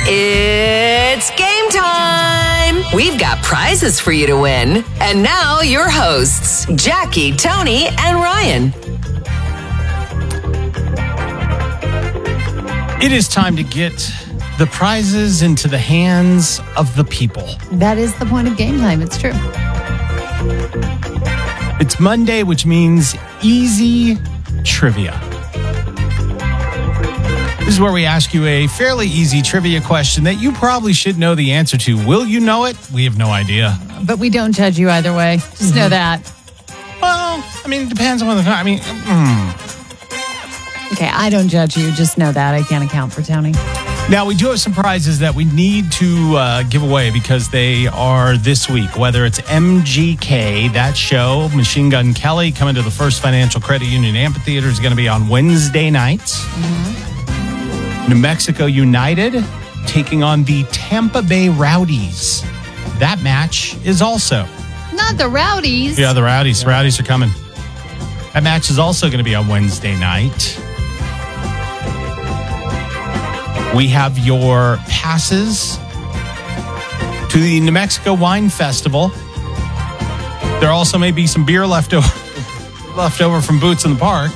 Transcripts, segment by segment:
It's game time! We've got prizes for you to win. And now your hosts, Jackie, Tony, and Ryan. It is time to get the prizes into the hands of the people. That is the point of game time. It's true. It's Monday, which means easy trivia. This is where we ask you a fairly easy trivia question that you probably should know the answer to. Will you know it? We have no idea. But we don't judge you either way. Just know that. Well, I mean, it depends on Okay, I don't judge you. Just know that. I can't account for Tony. Now, we do have some prizes that we need to give away because they are this week. Whether it's MGK, that show, Machine Gun Kelly, coming to the First Financial Credit Union Amphitheater, is going to be on Wednesday nights. New Mexico United taking on the Tampa Bay Rowdies. That match is also. Not the Rowdies. Yeah, the Rowdies. Yeah. Rowdies are coming. That match is also going to be on Wednesday night. We have your passes to the New Mexico Wine Festival. There also may be some beer left over from Boots in the Park.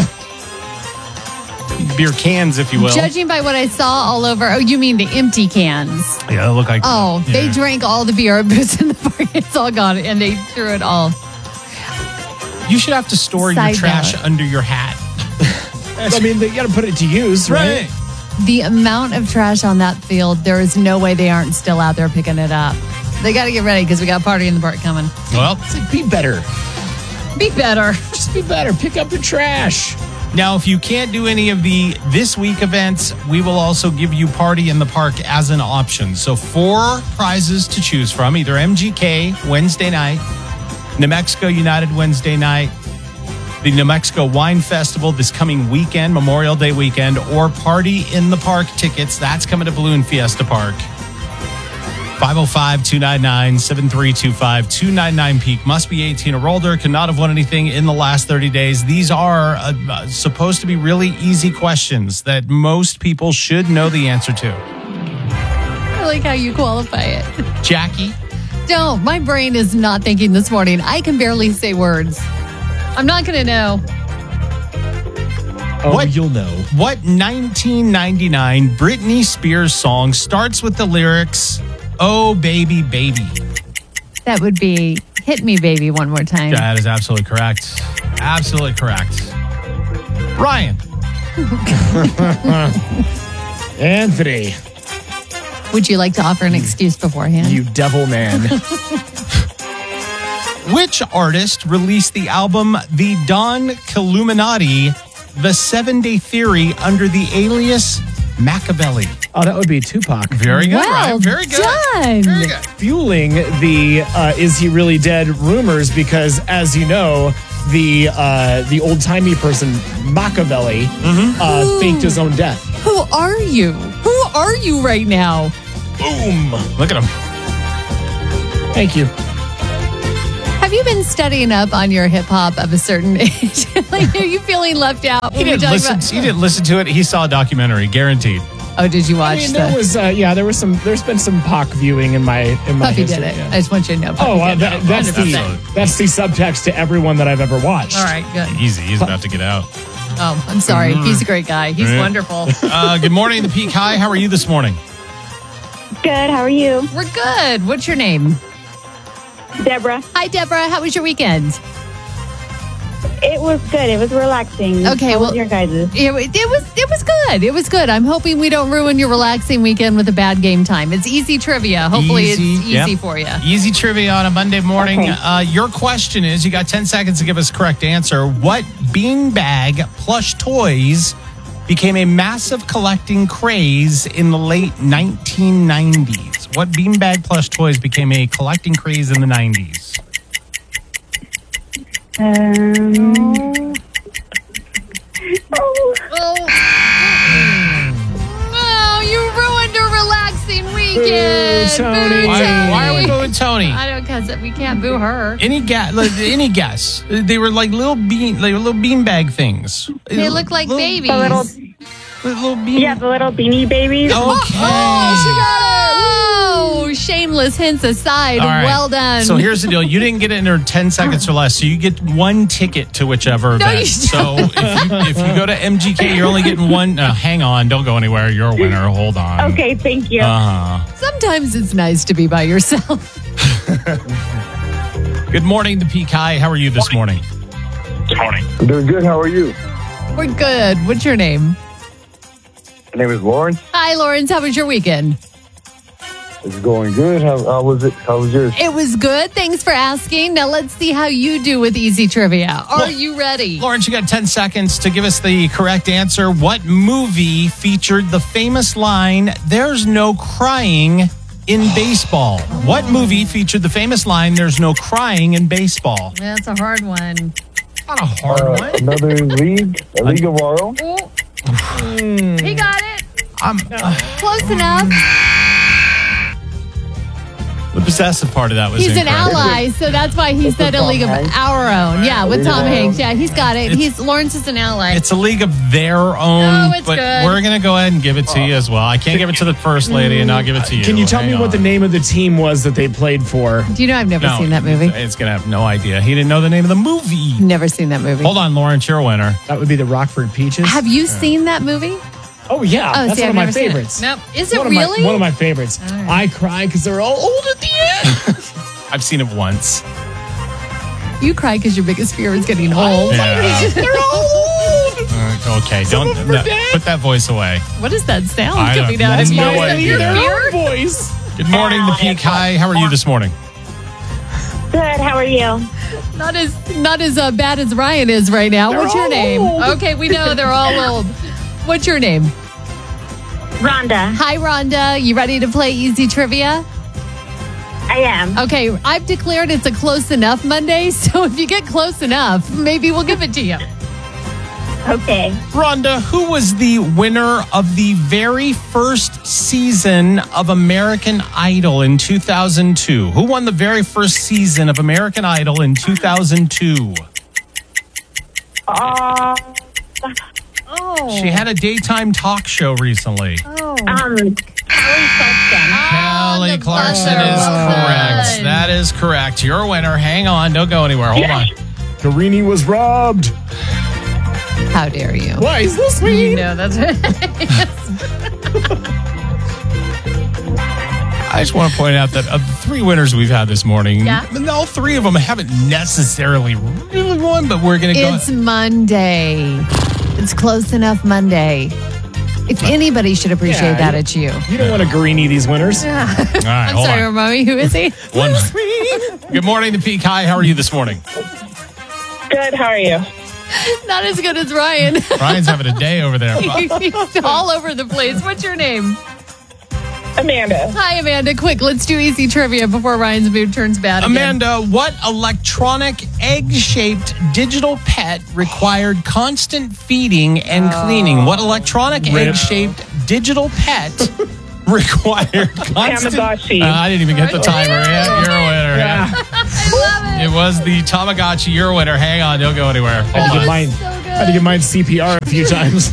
Beer cans, if you will. Judging by what I saw all over. Oh, you mean the empty cans? Yeah, they look like. Oh, yeah. They drank all the beer at Boots in the Park. It's all gone, and they threw it all. You should have to store your trash under your hat. I mean, you got to put it to use, right? The amount of trash on that field, there is no way they aren't still out there picking it up. They got to get ready because we got a party in the park coming. Well, it's like, be better. Be better. Just be better. Pick up your trash. Now, if you can't do any of the this week events, we will also give you Party in the Park as an option. So 4 prizes to choose from, either MGK Wednesday night, New Mexico United Wednesday night, the New Mexico Wine Festival this coming weekend, Memorial Day weekend, or Party in the Park tickets. That's coming to Balloon Fiesta Park. 505-299-7325, 299-PEAK. Must be 18 or older. Cannot have won anything in the last 30 days. These are supposed to be really easy questions that most people should know the answer to. I like how you qualify it. Jackie? Don't. My brain is not thinking this morning. I can barely say words. I'm not going to know. Oh, you'll know. What 1999 Britney Spears song starts with the lyrics, "Oh, baby, baby"? That would be "Hit Me, Baby" one more time. That is absolutely correct. Absolutely correct. Ryan. Anthony. Would you like to offer an excuse beforehand? You devil man. Which artist released the album The Don Killuminati, The 7-Day Theory under the alias Machiavelli? Oh, that would be Tupac. Very good, Ryan. Very good. Done. Very good. Fueling the "Is he really dead?" rumors because, as you know, the old-timey person Machiavelli faked his own death. Who are you? Who are you right now? Boom. Look at him. Thank you. Have you been studying up on your hip hop of a certain age? Like, are you feeling left out? He didn't listen to it. He saw a documentary, guaranteed. Oh, did you watch? There's been some Pac viewing in my Puffy history, did it. yeah. I just want you to know. Puffy did it. That's the subtext to everyone that I've ever watched. All right, good. Easy. He's about to get out. Oh, I'm sorry. He's a great guy. He's wonderful. Good morning, the Peak High. How are you this morning? Good. How are you? We're good. What's your name? Deborah. Hi, Deborah. How was your weekend? It was good. It was relaxing. Okay, How well, was your guys'? It was good. It was good. I'm hoping we don't ruin your relaxing weekend with a bad game time. It's easy trivia. Hopefully it's easy for you. Easy trivia on a Monday morning. Okay. Your question is, you got 10 seconds to give us a correct answer. What beanbag plush toys became a massive collecting craze in the late 1990s? What beanbag plush toys became a collecting craze in the 90s? Oh, you ruined a relaxing weekend. Tony. Why are we booing Tony? I don't, because we can't boo her. Any guess? They were like little beanbag things. They look like babies. The little beanie babies. Okay. Oh, meaningless hints aside, All right. well done. So here's the deal. You didn't get it in 10 seconds or less, so you get one ticket to whichever No, event. you So if you go to MGK, you're only getting one. Hang on. Don't go anywhere. You're a winner. Hold on. Okay, thank you. Sometimes it's nice to be by yourself. Good morning, the Peak High. How are you this morning? I'm doing good. How are you? We're good. What's your name? My name is Lawrence. Hi, Lawrence. How was your weekend? It's going good. How was it? How was yours? It was good. Thanks for asking. Now let's see how you do with easy trivia. Are you ready? Lawrence, you got 10 seconds to give us the correct answer. What movie featured the famous line, "There's no crying in baseball"? What movie featured the famous line, "There's no crying in baseball"? That's a hard one. Not a hard one. Another league, a league of our own. Oh. He got it. I'm Close enough. the possessive part of that was He's an incorrect. ally, so that's why he said a Tom league of Hanks. our own. Yeah, with Tom Hanks. Yeah, he's got it. It's- Lawrence is an ally. It's a league of their own, Oh, it's but good. we're going to go ahead and give it to you as well. I can't give it to the first lady, and I'll give it to you. Can you tell Hang me what the on. name of the team was that they played for? Do you know I've never No, seen that movie? It's going to have no idea. He didn't know the name of the movie. Never seen that movie. Hold on, Lawrence, you're a winner. That would be the Rockford Peaches. Have you seen that movie? Oh yeah, that's see, one I've of my never seen it. favorites. Nope. Is it One really? one of my favorites. I cry because they're all old at the end. I've seen it once. You cry because your biggest fear is getting old. Yeah. They're all old. Okay, Some don't of them are dead. put that voice away. What does that sound I coming have out of you? no Is that idea. your Their fear? own voice. Good morning, the Peak High. How are you this morning? Good, how are you? Not as bad as Ryan is right now. They're What's your all name? old. Okay, we know they're all old. What's your name? Rhonda. Hi, Rhonda. You ready to play easy trivia? I am. Okay, I've declared it's a close enough Monday, so if you get close enough, maybe we'll give it to you. Okay. Rhonda, who was the winner of the very first season of American Idol in 2002? Who won the very first season of American Idol in 2002? Oh. She had a daytime talk show recently. Kelly Clarkson. Kelly the Clarkson buzzer. is Well correct. done. That is correct. You're a winner. Hang on. Don't go anywhere. Hold on. Carini was robbed. How dare you? Why is this me? You know that's right. I just want to point out that of the three winners we've had this morning, Yeah. all three of them haven't necessarily really won, but we're going to go. It's Monday. It's close enough Monday. If anybody should appreciate Yeah, that, you- it's you. You don't want to Carini these winners. All right, I'm hold sorry, on. remind me, who is he? One. Good morning, the Peak High. How are you this morning? Good, how are you? Not as good as Ryan. Ryan's having a day over there. He's all over the place. What's your name? Amanda. Hi, Amanda. Quick, let's do easy trivia before Ryan's mood turns bad again. Amanda, what electronic egg-shaped digital pet required constant feeding and cleaning? What electronic egg-shaped digital pet required constant... Tamagotchi. I didn't even get the timer. Yeah, you're a winner. Yeah. I love it. It was the Tamagotchi. You're a winner. Hang on. Don't go anywhere. I had to Hold get on. mine. so good. I had to get mine CPR a few times.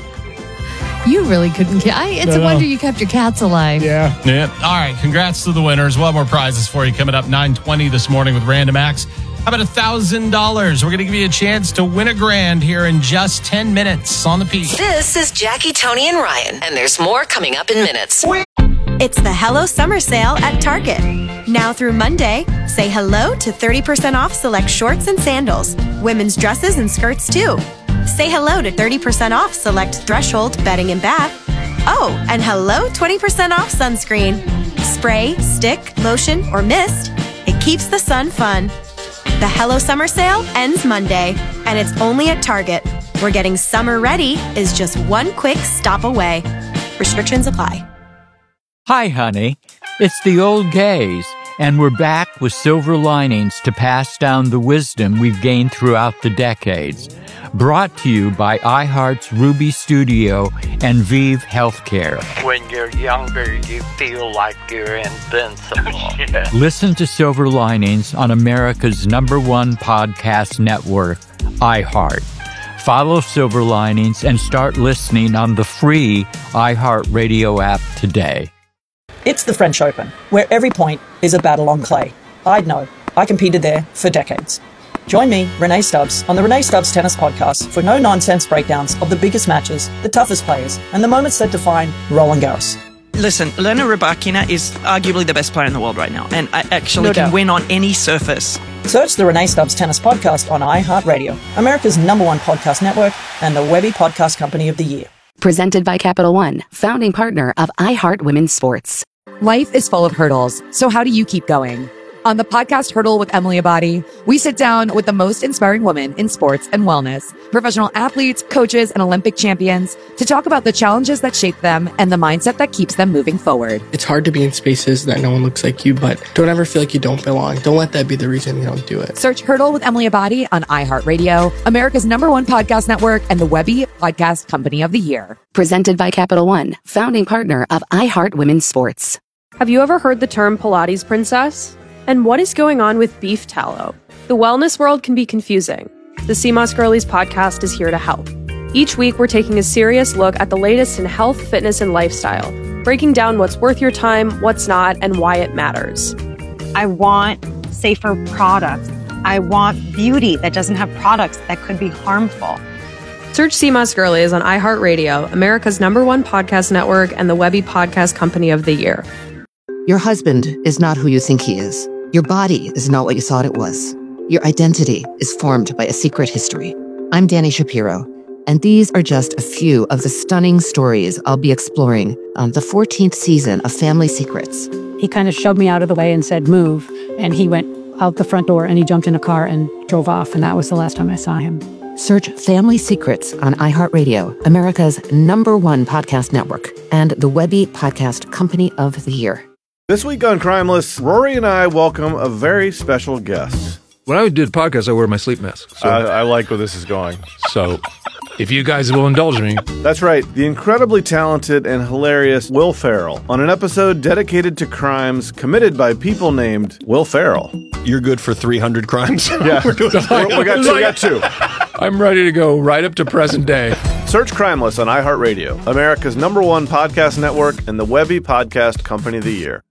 You really couldn't. It's a No. wonder you kept your cats alive. Yeah. Yep. All right. Congrats to the winners. We'll have more prizes for you coming up 9:20 this morning with Random Acts. How about $1,000? We're going to give you a chance to win $1,000 here in just 10 minutes on the Peak. This is Jackie, Tony, and Ryan, and there's more coming up in minutes. It's the Hello Summer Sale at Target. Now through Monday, say hello to 30% off select shorts and sandals, women's dresses and skirts too. Say hello to 30% off select Threshold bedding and bath. Oh, and hello 20% off sunscreen. Spray, stick, lotion, or mist. It keeps the sun fun. The Hello Summer Sale ends Monday, and it's only at Target, where getting summer ready is just one quick stop away. Restrictions apply. Hi, honey. It's the old gays, and we're back with silver linings to pass down the wisdom we've gained throughout the decades. Brought to you by iHeart's Ruby Studio and Vive Healthcare. When you're younger, you feel like you're invincible. Listen to Silver Linings on America's #1 podcast network, iHeart. Follow Silver Linings and start listening on the free iHeartRadio app today. It's the French Open, where every point is a battle on clay. I'd know. I competed there for decades. Join me, Renee Stubbs, on the Renee Stubbs Tennis Podcast for no-nonsense breakdowns of the biggest matches, the toughest players, and the moments that define Roland Garros. Listen, Elena Rybakina is arguably the best player in the world right now, and actually can win on any surface. Search the Renee Stubbs Tennis Podcast on iHeartRadio, America's #1 podcast network, and the Webby Podcast Company of the Year. Presented by Capital One, founding partner of iHeart Women's Sports. Life is full of hurdles, so how do you keep going? On the podcast Hurdle with Emily Abadi, we sit down with the most inspiring women in sports and wellness, professional athletes, coaches, and Olympic champions to talk about the challenges that shape them and the mindset that keeps them moving forward. It's hard to be in spaces that no one looks like you, but don't ever feel like you don't belong. Don't let that be the reason you don't do it. Search Hurdle with Emily Abadi on iHeartRadio, America's #1 podcast network, and the Webby Podcast Company of the Year. Presented by Capital One, founding partner of iHeart Women's Sports. Have you ever heard the term Pilates princess? And what is going on with beef tallow? The wellness world can be confusing. The CMOS Girlies podcast is here to help. Each week, we're taking a serious look at the latest in health, fitness, and lifestyle, breaking down what's worth your time, what's not, and why it matters. I want safer products. I want beauty that doesn't have products that could be harmful. Search CMOS Girlies on iHeartRadio, America's #1 podcast network, and the Webby Podcast Company of the Year. Your husband is not who you think he is. Your body is not what you thought it was. Your identity is formed by a secret history. I'm Danny Shapiro, and these are just a few of the stunning stories I'll be exploring on the 14th season of Family Secrets. He kind of shoved me out of the way and said, move. And he went out the front door and he jumped in a car and drove off. And that was the last time I saw him. Search Family Secrets on iHeartRadio, America's #1 podcast network, and the Webby Podcast Company of the Year. This week on Crimeless, Rory and I welcome a very special guest. When I do the podcast, I wear my sleep mask. So. I like where this is going. So, if you guys will indulge me. That's right, the incredibly talented and hilarious Will Ferrell on an episode dedicated to crimes committed by people named Will Ferrell. You're good for 300 crimes? Yeah, we got two. I'm ready to go right up to present day. Search Crimeless on iHeartRadio, America's #1 podcast network, and the Webby Podcast Company of the Year.